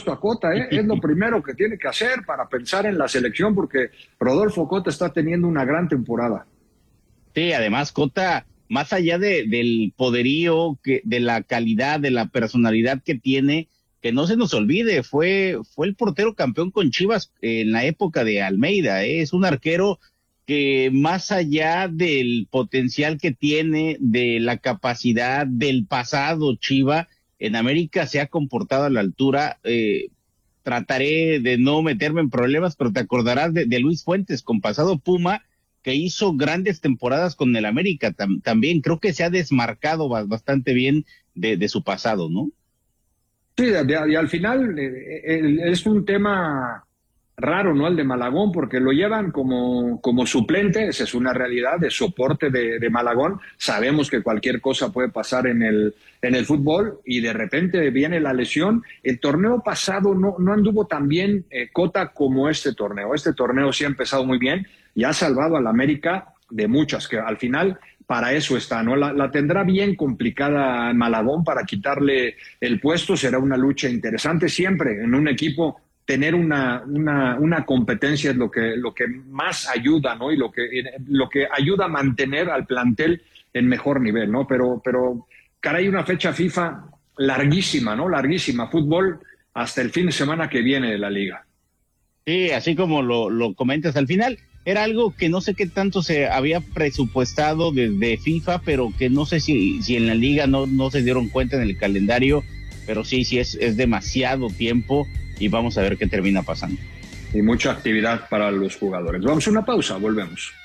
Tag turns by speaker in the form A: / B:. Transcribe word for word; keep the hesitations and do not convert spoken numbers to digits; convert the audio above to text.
A: puesto a Cota, ¿eh? Es lo primero que tiene que hacer para pensar en la selección, porque Rodolfo Cota está teniendo una gran temporada.
B: Sí, además Cota, más allá de, del poderío, que, de la calidad, de la personalidad que tiene, que no se nos olvide, fue, fue el portero campeón con Chivas en la época de Almeida, ¿eh? Es un arquero que más allá del potencial que tiene, de la capacidad del pasado Chiva, en América se ha comportado a la altura. Eh, trataré de no meterme en problemas, pero te acordarás de, de Luis Fuentes, con pasado Puma, que hizo grandes temporadas con el América tam, también. Creo que se ha desmarcado bastante bien de, de su pasado, ¿no?
A: Sí, y al final eh, es un tema raro, ¿no? El de Malagón, porque lo llevan como, como suplente, esa es una realidad, de soporte de, de Malagón. Sabemos que cualquier cosa puede pasar en el, en el fútbol y de repente viene la lesión. El torneo pasado no, no anduvo tan bien eh, Cota como este torneo. Este torneo sí ha empezado muy bien y ha salvado al América de muchas, que al final para eso está, ¿no? La, la tendrá bien complicada Malagón para quitarle el puesto, será una lucha interesante siempre en un equipo. Tener una, una, una competencia es lo que, lo que más ayuda, ¿no? Y lo que, lo que ayuda a mantener al plantel en mejor nivel, ¿no? Pero, pero, caray, una fecha FIFA larguísima, ¿no? Larguísima. Fútbol hasta el fin de semana que viene de la liga.
B: Sí, así como lo, lo comentas al final, era algo que no sé qué tanto se había presupuestado desde FIFA, pero que no sé si, si en la liga no, no se dieron cuenta en el calendario, pero sí, sí es, es demasiado tiempo y vamos a ver qué termina pasando.
A: Y mucha actividad para los jugadores. Vamos a una pausa, volvemos.